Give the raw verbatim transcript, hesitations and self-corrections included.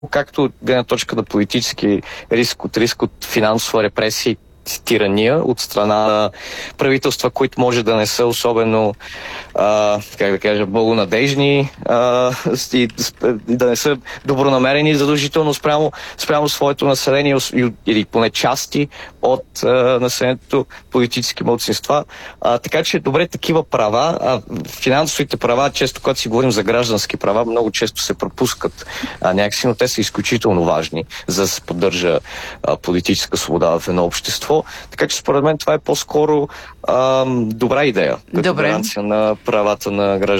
както от гледна точка на политически риск, от риск от финансова репресия, тирания от страна на правителства, които може да не са особено, а, как да кажа, благонадежни а, и, и да не са добронамерени задължително спрямо, спрямо своето население или поне части от а, населението, политически малцинства. А, така че добре, такива права, а финансовите права, често когато си говорим за граждански права, много често се пропускат а, някакси, но те са изключително важни, за да се поддържа а, политическа свобода в едно общество. Така че според мен това е по-скоро а, добра идея, като гаранция на правата на гражданите.